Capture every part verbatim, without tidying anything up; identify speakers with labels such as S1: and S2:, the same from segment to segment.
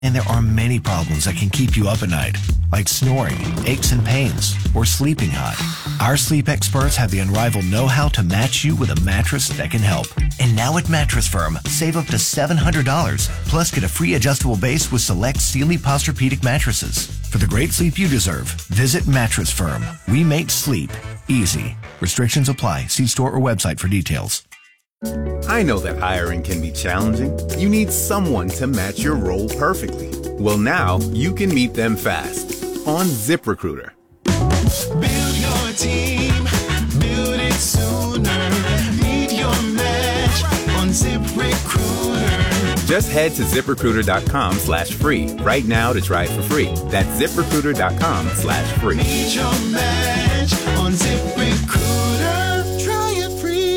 S1: And there are many problems that can keep you up at night, like snoring, aches and pains, or sleeping hot. Our sleep experts have the unrivaled know-how to match you with a mattress that can help. And now at Mattress Firm, save up to seven hundred dollars, plus get a free adjustable base with select Sealy Posturepedic mattresses. For the great sleep you deserve, visit Mattress Firm. We make sleep easy. Restrictions apply. See store or website for details.
S2: I know that hiring can be challenging. You need someone to match your role perfectly. Well, now you can meet them fast on ZipRecruiter.
S3: Build your team, build it sooner. Meet your match on ZipRecruiter.
S2: Just head to ZipRecruiter.com slash free right now to try it for free. That's ZipRecruiter.com slash free.
S3: Meet your match on ZipRecruiter. Try it free.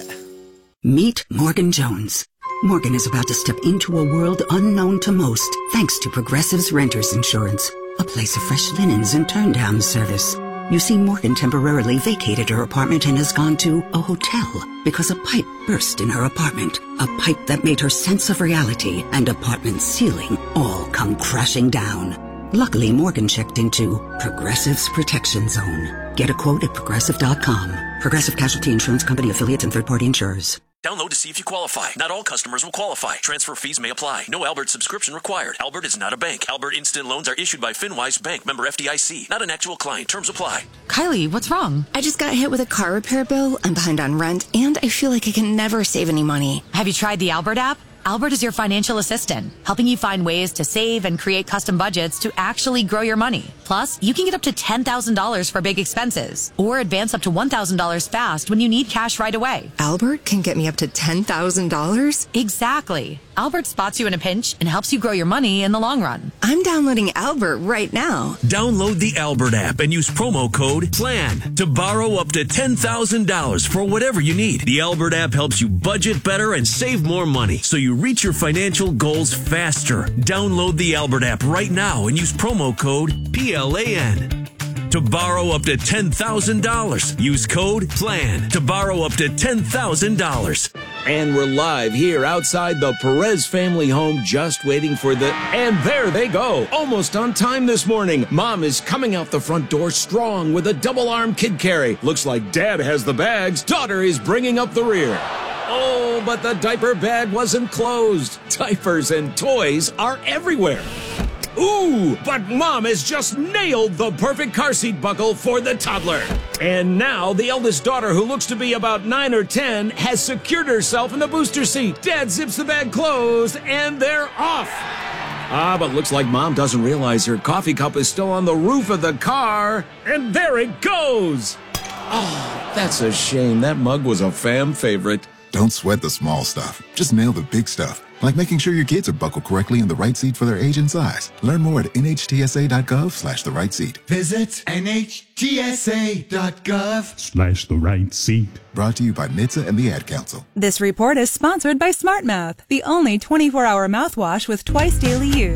S4: Meet Morgan Jones. Morgan is about to step into a world unknown to most, thanks to Progressive's Renters Insurance, a place of fresh linens and turn-down service. You see, Morgan temporarily vacated her apartment and has gone to a hotel because a pipe burst in her apartment, a pipe that made her sense of reality and apartment ceiling all come crashing down. Luckily, Morgan checked into Progressive's Protection Zone. Get a quote at Progressive dot com. Progressive Casualty Insurance Company affiliates and third-party insurers.
S5: Download to see if you qualify. Not all customers will qualify. Transfer fees may apply. No Albert subscription required. Albert is not a bank. Albert Instant Loans are issued by FinWise Bank, member F D I C. Not an actual client. Terms apply.
S6: Kylie, what's wrong?
S7: I just got hit with a car repair bill. I'm behind on rent, and I feel like I can never save any money.
S6: Have you tried the Albert app? Albert is your financial assistant, helping you find ways to save and create custom budgets to actually grow your money. Plus, you can get up to ten thousand dollars for big expenses or advance up to one thousand dollars fast when you need cash right away.
S7: Albert can get me up to ten thousand dollars?
S6: Exactly. Albert spots you in a pinch and helps you grow your money in the long run.
S7: I'm downloading Albert right now.
S8: Download the Albert app and use promo code PLAN to borrow up to ten thousand dollars for whatever you need. The Albert app helps you budget better and save more money so you reach your financial goals faster. Download the Albert app right now and use promo code P L A N to borrow up to ten thousand dollars. Use code PLAN to borrow up to ten thousand dollars.
S9: And we're live here outside the Perez family home, just waiting for the... And there they go, almost on time this morning. Mom is coming out the front door strong with a double-arm kid carry. Looks like Dad has the bags. Daughter is bringing up the rear. Oh, but the diaper bag wasn't closed. Diapers and toys are everywhere. Ooh, but Mom has just nailed the perfect car seat buckle for the toddler. And now the eldest daughter, who looks to be about nine or ten, has secured herself in the booster seat. Dad zips the bag closed, and they're off. Ah, but looks like Mom doesn't realize her coffee cup is still on the roof of the car. And there it goes. Oh, that's a shame. That mug was a fam favorite.
S10: Don't sweat the small stuff. Just nail the big stuff. Like making sure your kids are buckled correctly in the right seat for their age and size. Learn more at nhtsa.gov slash the right seat.
S3: Visit nhtsa.gov
S11: slash the right seat.
S10: Brought to you by N H T S A and the Ad Council.
S12: This report is sponsored by SmartMouth, the only twenty-four hour mouthwash with twice daily use.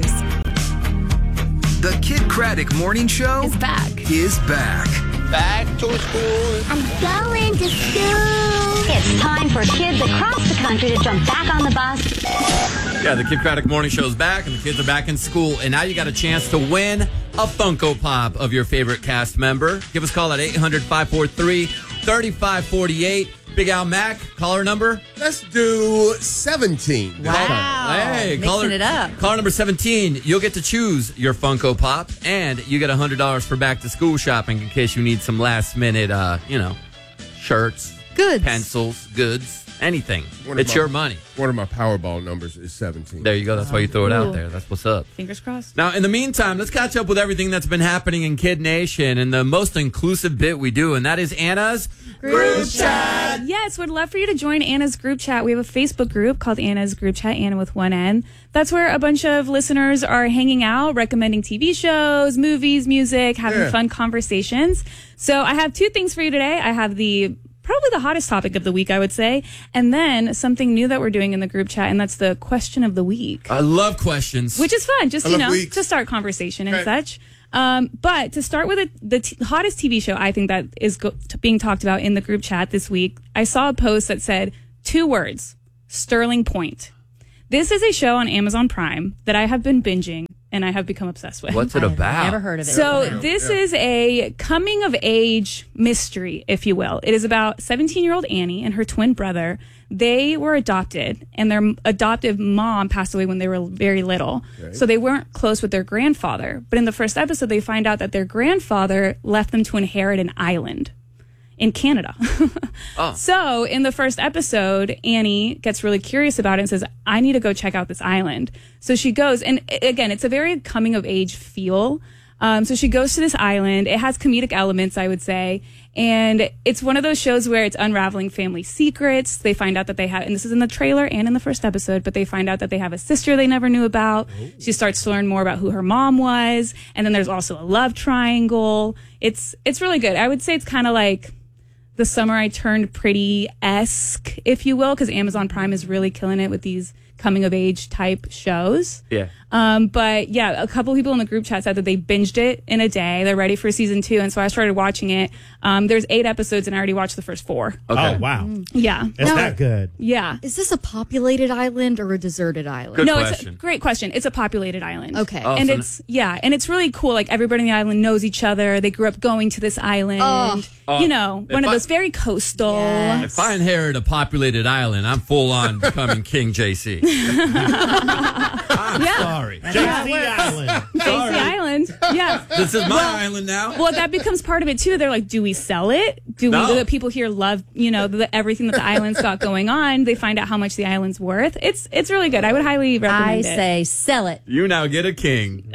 S13: The Kid Craddock Morning Show
S7: is back.
S13: Is back.
S3: Back to school.
S14: I'm going to school. It's time for kids across the country to jump back on the bus.
S15: Yeah, the Kid Craddock Morning Show is back, and the kids are back in school. And now you got a chance to win a Funko Pop of your favorite cast member. Give us a call at eight hundred, five four three, three five four eight. Big Al Mac, caller number?
S16: Let's do seventeen.
S6: Wow.
S15: Hey,
S6: Mixing
S15: caller,
S6: it up.
S15: Caller number seventeen, you'll get to choose your Funko Pop, and you get one hundred dollars for back-to-school shopping in case you need some last-minute, uh, you know, shirts,
S7: goods,
S15: pencils, goods, anything.
S16: One
S15: it's
S16: my,
S15: your money.
S16: One of my Powerball numbers is seventeen.
S15: There you go. That's why you throw it out there. That's what's up.
S6: Fingers crossed.
S15: Now, in the meantime, let's catch up with everything that's been happening in Kid Nation and the most inclusive bit we do, and that is Anna's Group Chat.
S17: Yes, would love for you to join Anna's Group Chat. We have a Facebook group called Anna's Group Chat, Anna with one N. That's where a bunch of listeners are hanging out, recommending T V shows, movies, music, having
S16: Yeah.
S17: fun conversations. So I have two things for you today. I have the probably the hottest topic of the week, I would say, and then something new that we're doing in the group chat, and that's the question of the week.
S15: I love questions.
S17: Which is fun, just,
S16: I
S17: you
S16: love
S17: know,
S16: weeks.
S17: to start conversation and
S16: Okay.
S17: such. Um, but to start with it, the t- hottest T V show I think that is go- t- being talked about in the group chat this week, I saw a post that said two words, Sterling Point. This is a show on Amazon Prime that I have been binging and I have become obsessed with.
S15: What's it about?
S11: Never heard of it.
S17: So this is a coming of age mystery, if you will. It is about seventeen-year-old Annie and her twin brother. They were adopted, and their adoptive mom passed away when they were very little. Okay. So they weren't close with their grandfather. But in the first episode, they find out that their grandfather left them to inherit an island in Canada. oh. So in the first episode, Annie gets really curious about it and says, I need to go check out this island. So she goes, and again, it's a very coming of age feel. Um, so she goes to this island. It has comedic elements, I would say. And it's one of those shows where it's unraveling family secrets. They find out that they have, and this is in the trailer and in the first episode, but they find out that they have a sister they never knew about. Oh. She starts to learn more about who her mom was. And then there's also a love triangle. It's, it's really good. I would say it's kind of like The Summer I Turned Pretty-esque, if you will, because Amazon Prime is really killing it with these coming of age type shows.
S15: Yeah.
S17: Um, but yeah, a couple people in the group chat said that they binged it in a day. They're ready for season two. And so I started watching it. Um, there's eight episodes and I already watched the first four.
S18: Okay. Oh, wow.
S17: Yeah.
S18: It's that good.
S17: Yeah.
S11: Is this a populated island or a deserted island?
S15: Good
S17: no,
S15: question.
S17: It's a great question. It's a populated island.
S11: Okay.
S15: Oh,
S17: and
S15: so
S17: it's, yeah. And it's really cool. Like everybody on the island knows each other. They grew up going to this island.
S11: Oh.
S15: Oh,
S17: you know, one of
S15: I-
S17: those very coastal.
S11: Yes.
S15: If I inherit a populated island, I'm full on becoming King J C.
S18: I'm
S17: Yeah.
S18: sorry. J C Island.
S17: J C Island. Yeah.
S15: This is my island now.
S17: Well, that becomes part of it too. They're like, do we sell it? Do
S15: No.
S17: we? The people here love, you know, the, everything that the island's got going on. They find out how much the island's worth. It's it's really good. I would highly recommend
S11: I
S17: it.
S11: say sell it.
S15: You now get a king.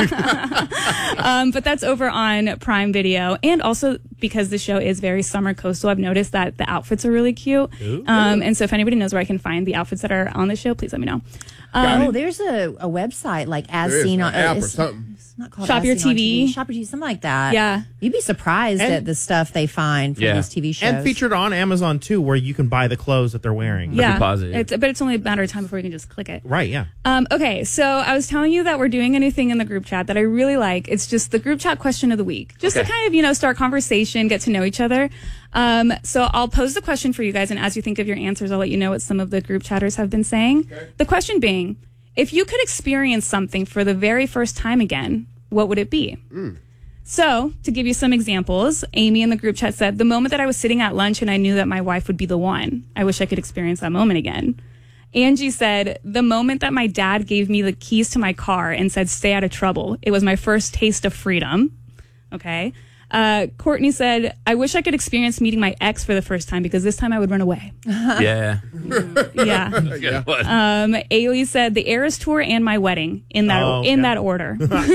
S17: Um, but that's over on Prime Video, and also because the show is very summer coastal, I've noticed that the outfits are really cute. Um, and so if anybody knows where I can find the outfits that are on the show, please let me know. Um,
S11: oh, there's a, a website like As
S16: There is
S11: Seen
S16: an
S11: on
S16: app or
S11: it's,
S16: something.
S11: it's not called
S17: Shop
S11: As
S17: Your
S11: Seen on
S17: T V.
S11: Shop Your T V, something like that.
S17: Yeah.
S11: You'd be surprised
S18: And-
S11: at the stuff they find for
S15: Yeah.
S11: these T V shows.
S18: And featured on Amazon, too, where you can buy the clothes that they're wearing.
S17: yeah,
S15: positive.
S17: it's, but it's only a matter of time before you can just click it.
S18: Right, yeah.
S17: Um, okay, so I was telling you that we're doing a new thing in the group chat that I really like. It's just the group chat question of the week, just
S15: Okay.
S17: to kind of, you know, start conversation, get to know each other. Um, so I'll pose the question for you guys, and as you think of your answers, I'll let you know what some of the group chatters have been saying. Okay. The question being, if you could experience something for the very first time again, what would it be?
S16: Mm.
S17: So, to give you some examples, Amy in the group chat said, the moment that I was sitting at lunch and I knew that my wife would be the one, I wish I could experience that moment again. Angie said, the moment that my dad gave me the keys to my car and said, stay out of trouble, it was my first taste of freedom. Okay. Uh, Courtney said, I wish I could experience meeting my ex for the first time because this time I would run away.
S15: Yeah.
S17: Yeah.
S15: Yeah.
S17: Um, Ailey said the Eras tour and my wedding in that
S18: Oh, okay.
S17: in that order.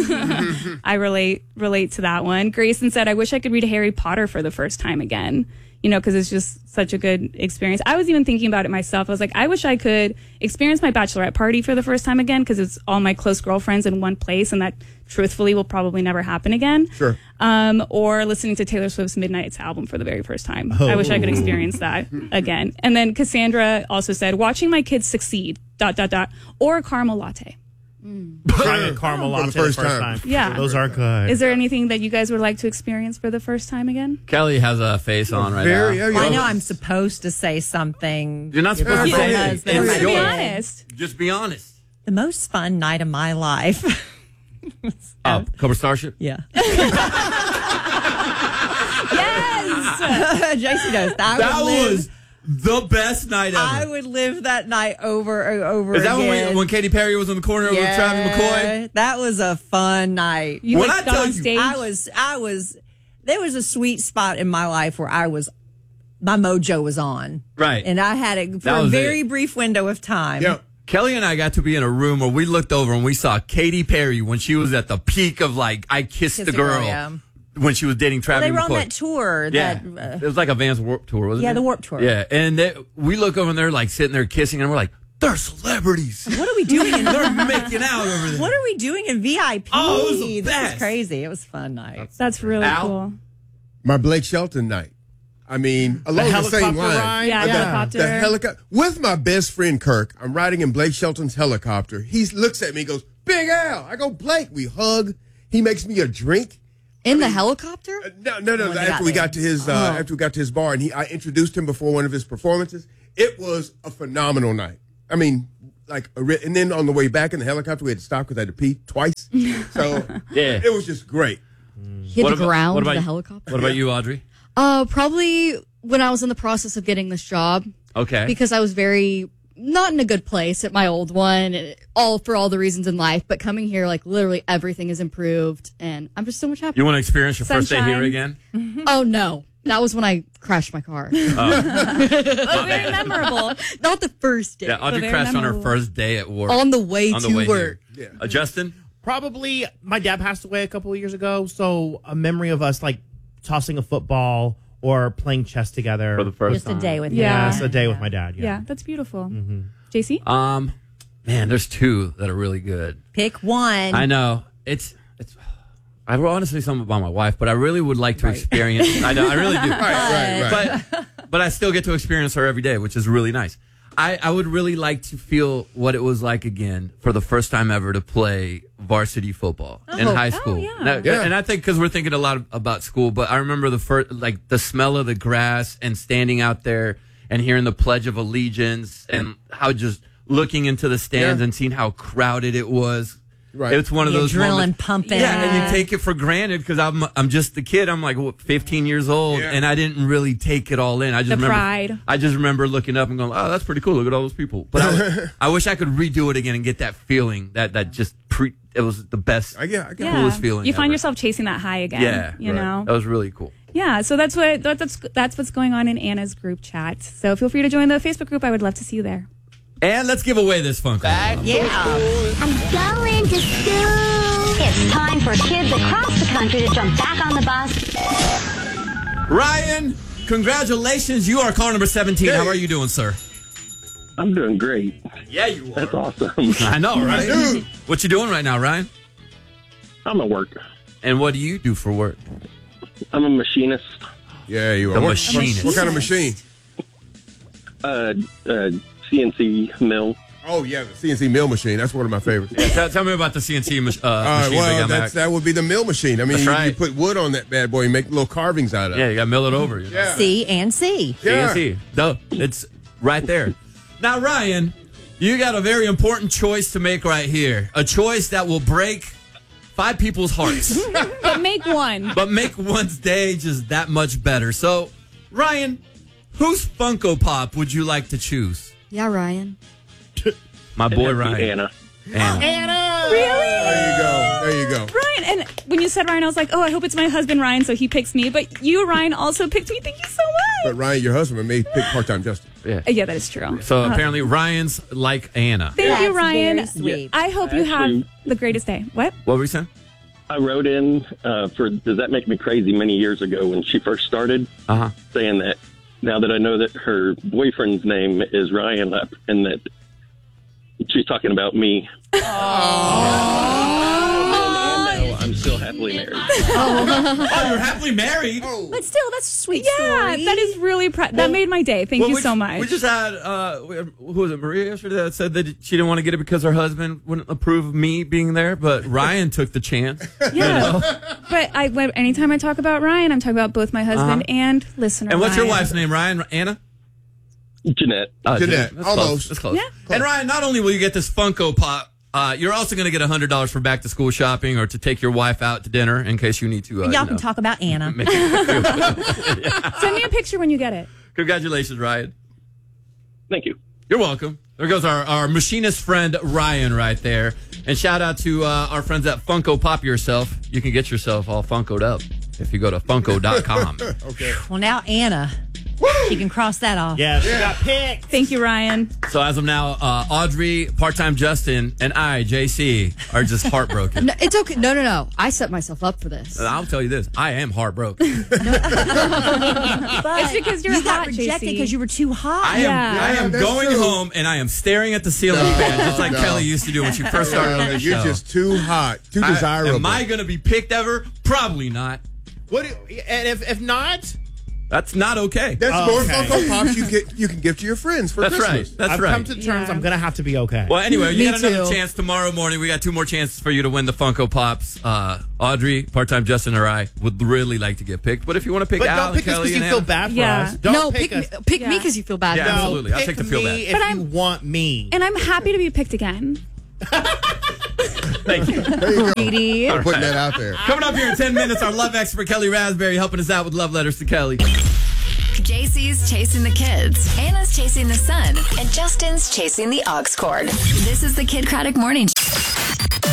S17: I relate relate to that one. Grayson said, I wish I could read Harry Potter for the first time again. You know, because it's just such a good experience. I was even thinking about it myself. I was like, I wish I could experience my bachelorette party for the first time again because it's all my close girlfriends in one place, and that truthfully will probably never happen again.
S16: Sure.
S17: Um, or listening to Taylor Swift's Midnight's album for the very first time. I wish I could experience that again. And then Cassandra also said, watching my kids succeed, dot, dot, dot, or a caramel latte.
S18: Trying a caramel latte
S16: For the first
S18: the first
S16: time.
S18: time.
S17: Yeah.
S18: Those are good.
S17: Is there anything that you guys would like to experience for the first time again?
S15: Kelly has a face on right
S16: Very,
S15: now.
S16: yeah,
S11: I
S16: yeah.
S11: know I'm supposed to say something.
S15: You're not supposed to
S11: about
S15: say
S11: my
S15: it.
S11: husband
S15: It's
S11: or my
S17: To be
S15: yours.
S11: kid.
S17: honest.
S15: Just be honest.
S11: The most fun night of my life.
S15: Oh, Cobra Starship?
S11: Yeah.
S17: Yes!
S11: J C knows. I
S15: That
S11: would live,
S15: was the best night ever.
S11: I would live that night over and over
S15: Is that when,
S11: again.
S15: we, when Katy Perry was in the corner with Travis McCoy?
S11: That was a fun night.
S17: You
S15: When
S17: like
S15: I
S17: got
S15: tell
S17: on
S15: you-
S17: stage?
S11: I was, I was, there was a sweet spot in my life where I was, my mojo was on.
S15: Right.
S11: And I had it for
S15: That
S11: a
S15: was
S11: very
S15: it.
S11: brief window of time.
S16: Yeah.
S15: Kelly and I got to be in a room where we looked over and we saw Katy Perry when she was at the peak of like, I kissed
S11: Kiss
S15: the
S11: the girl,
S15: girl
S11: yeah.
S15: when she was dating
S11: Well,
S15: Travis
S11: they were on
S15: McCoy.
S11: that tour.
S15: Yeah,
S11: That, uh,
S15: it was like a Vans Warped Tour, wasn't it?
S11: Yeah, the Warped Tour.
S15: Yeah, and they, we look over and they're like sitting there kissing, and we're like, they're celebrities.
S11: what are we doing in
S15: They're making out over there.
S11: What are we doing in V I P?
S15: Oh, it was the
S11: This
S15: best.
S11: is crazy. It was a fun night.
S17: That's really
S15: Al?
S17: cool.
S16: My Blake Shelton night. I mean, along the, same
S18: helicopter
S16: line.
S18: ride?
S17: Yeah,
S16: the,
S17: helicopter.
S16: The helicopter. With my best friend Kirk, I'm riding in Blake Shelton's helicopter. He looks at me and goes, Big Al. I go, Blake. We hug. He makes me a drink.
S11: In the helicopter?
S16: Uh, no, no, no.
S11: When they
S16: After
S11: got
S16: we
S11: there.
S16: got to his, uh,
S11: Oh.
S16: after we got to his bar, and he, I introduced him before one of his performances. It was a phenomenal night. I mean, like, a ri- and then on the way back in the helicopter, we had to stop because I had to pee twice. So
S15: Yeah.
S16: it was just great.
S19: He had
S15: What
S19: to
S15: about-
S19: ground
S15: what about
S19: the
S15: you-
S19: helicopter.
S15: What about you, Audrey?
S19: Uh, probably when I was in the process of getting this job.
S15: Okay.
S19: Because I was very not in a good place at my old one, and all for all the reasons in life. But coming here, like literally everything is improved, and I'm just so much happier.
S15: You want to experience your first day here
S19: Sunshine.
S15: again?
S19: Oh no, that was when I crashed my car.
S15: Oh.
S19: very memorable. Not the first day.
S15: Yeah, Audrey
S19: but very
S15: crashed on her
S19: memorable.
S15: first day at work.
S19: On the way
S15: On the
S19: to
S15: way
S19: work.
S15: here. Uh, Justin?
S18: Probably my dad passed away a couple of years ago, so a memory of us like tossing a football or playing chess together
S15: For the first
S11: Just a day with
S18: Yeah,
S11: him.
S18: it's a day with my dad.
S17: Yeah,
S18: Yeah.
S17: that's beautiful.
S15: Mm-hmm.
S17: J C?
S15: Um, man, there's two that are really good.
S11: Pick one.
S15: I know. It's it's. I wrote honestly something about my wife, but I really would like to experience. I know, I really do.
S16: Right, right, right.
S15: But but I still get to experience her every day, which is really nice. I, I would really like to feel what it was like again for the first time ever to play varsity football in
S17: Oh.
S15: high
S17: Oh,
S15: school.
S17: yeah.
S15: Now-
S16: Yeah.
S15: And I think because we're thinking a lot of- about school, but I remember the first, like the smell of the grass and standing out there and hearing the Pledge of Allegiance and how just looking into the stands
S16: Yeah.
S15: and seeing how crowded it was.
S16: Right.
S15: It's one of
S11: The
S15: those
S11: adrenaline
S15: moments-
S11: pumping.
S15: Yeah, and
S11: Yeah.
S15: you take it for granted because I'm I'm just the kid. I'm like what, fifteen years old,
S16: Yeah.
S15: and I didn't really take it all in. I just
S17: The
S15: remember,
S17: pride.
S15: I just remember looking up and going, "Oh, that's pretty cool. Look at all those people." But I, I wish I could redo it again and get that feeling that that just pre. It was the best,
S16: I get, I get
S17: Yeah.
S15: coolest feeling.
S17: You find
S15: ever.
S17: yourself chasing that high again.
S15: Yeah,
S17: You
S15: right.
S17: know?
S15: That was really cool.
S17: Yeah, so that's what that, that's that's what's going on in Anna's group chat. So feel free to join the Facebook group. I would love to see you there.
S15: And let's give away this Funko.
S11: Yeah.
S14: I'm going to school. It's time for kids across the country to jump back on the bus.
S15: Ryan, congratulations! You are car number seventeen. How are you doing, sir?
S20: I'm doing great.
S15: Yeah, you are.
S20: That's awesome.
S15: I know, right?
S16: Dude.
S15: What you doing right now, Ryan?
S20: I'm at work.
S15: And what do you do for work?
S20: I'm a machinist.
S16: Yeah, you are.
S15: The
S16: What-
S15: machinist.
S16: What kind of machine?
S20: Uh, uh, C N C mill.
S16: Oh, yeah, the C N C mill machine. That's one of my favorites.
S15: Yeah, tell, tell me about the C N C mach- uh,
S16: All right,
S15: machine.
S16: well,
S15: Big
S16: that's,
S15: Mac.
S16: that would be the mill machine. I mean,
S15: That's
S16: you,
S15: right.
S16: you put wood on that bad boy and make little carvings out of it.
S15: Yeah, you got to mill it over. You know?
S16: Yeah.
S11: C and C.
S16: Yeah.
S15: C N C. No, it's right there. Now, Ryan, you got a very important choice to make right here. A choice that will break five people's hearts,
S17: But make one.
S15: but make one's day just that much better. So, Ryan, whose Funko Pop would you like to choose?
S19: Yeah, Ryan.
S15: My boy Ryan.
S20: Anna.
S15: Anna.
S11: Anna.
S17: Really?
S16: There you go. There you go.
S17: Ryan, and when you said Ryan, I was like, oh, I hope it's my husband Ryan, so he picks me. But you, Ryan, also picked me. Thank you so much.
S16: But Ryan, your husband may pick part-time Justin.
S15: Yeah.
S17: Uh, Yeah, that is true.
S15: So apparently Ryan's like Anna.
S17: Thank
S11: That's
S17: you, Ryan.
S11: very sweet.
S17: I hope you have
S20: Actually-
S17: the greatest day. What?
S15: What were you saying?
S20: I wrote in uh, for Does That Make Me Crazy many years ago when she first started,
S15: Uh huh.
S20: saying that now that I know that her boyfriend's name is Ryan and that she's talking about me. And now I'm still happily married.
S15: Oh, you're happily married.
S11: But still, that's a sweet
S17: Yeah,
S11: story.
S17: that is really pr- that made my day. Thank
S15: Well,
S17: you
S15: we,
S17: so much.
S15: We just had uh, who was it? Maria yesterday that said that she didn't want to get it because her husband wouldn't approve of me being there, but Ryan took the chance.
S17: yeah, but I when, anytime I talk about Ryan, I'm talking about both my husband
S15: Uh-huh.
S17: and listener.
S15: And what's your
S17: Ryan.
S15: wife's name? Ryan? Anna?
S20: Jeanette.
S15: Uh,
S16: Jeanette.
S15: That's
S16: Almost.
S15: Close. That's close.
S17: Yeah.
S15: And Ryan, not only will you get this Funko Pop, uh, you're also going to get one hundred dollars for back to school shopping or to take your wife out to dinner in case you need to. Uh,
S11: Y'all
S15: you
S11: can
S15: know,
S11: talk about Anna.
S15: make it-
S17: Send me a picture when you get it.
S15: Congratulations, Ryan.
S20: Thank you.
S15: You're welcome. There goes our, our machinist friend, Ryan, right there. And shout out to uh, our friends at Funko Pop Yourself. You can get yourself all Funko'd up if you go to funko dot com.
S16: Okay.
S11: Well, now Anna. She can cross that off.
S18: Yeah, she got picked.
S17: Thank you, Ryan.
S15: So as of now, uh, Audrey, part-time Justin, and I, J C, are just heartbroken.
S19: No, it's okay. No, no, no. I set myself up for this.
S15: And I'll tell you this, I am heartbroken.
S11: But
S17: It's because you're
S11: you got
S17: hot,
S11: rejected
S17: J C.
S11: because you were too hot.
S15: I am,
S17: Yeah.
S15: I am
S16: that's
S15: going
S16: true.
S15: home and I am staring at the ceiling fan, just like
S16: no.
S15: Kelly used to do when she first started on
S16: Uh,
S15: this
S16: you're
S15: show.
S16: just too hot, too
S15: I-
S16: desirable.
S15: am I going to be picked ever? Probably not.
S18: What? do- And if if not,
S15: That's not okay.
S16: That's
S18: Oh,
S16: more
S18: okay.
S16: Funko Pops you get you can give to your friends for
S15: That's
S16: Christmas.
S15: right. That's
S18: I've
S15: right.
S18: come to terms.
S19: Yeah.
S18: I'm gonna have to be okay.
S15: Well, anyway, you
S11: Me
S15: got another
S11: too.
S15: chance tomorrow morning. We got two more chances for you to win the Funko Pops. Uh, Audrey, part-time Justin, or I would really like to get picked. But if you want to pick
S18: but
S15: Al
S18: don't
S15: and
S18: pick us
S15: Kelly
S18: because you
S15: and
S18: feel
S15: Anna-
S18: bad for
S19: Yeah.
S18: us. Don't
S19: no,
S18: pick,
S19: pick,
S18: us.
S19: me, pick
S17: Yeah.
S19: me because you feel bad.
S15: Yeah,
S18: No,
S15: absolutely. I'll
S18: pick
S15: take the feel
S18: me
S15: bad.
S18: if
S17: But
S18: you
S17: I'm-
S18: want me.
S17: And I'm happy to be picked again.
S15: Thank you.
S16: There you go.
S19: Greedy.
S15: All
S16: Putting
S15: right.
S16: that out there.
S15: Coming up here in ten minutes, our love expert, Kelly Raspberry, helping us out with love letters to Kelly.
S21: J C's chasing the kids, Anna's chasing the sun, and Justin's chasing the aux cord. This is the Kid Craddock Morning Show.